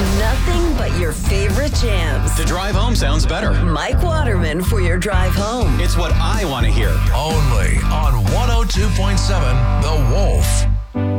Nothing but your favorite jams. The drive home sounds better. Mike Waterman for your drive home. It's what I want to hear. Only on 102.7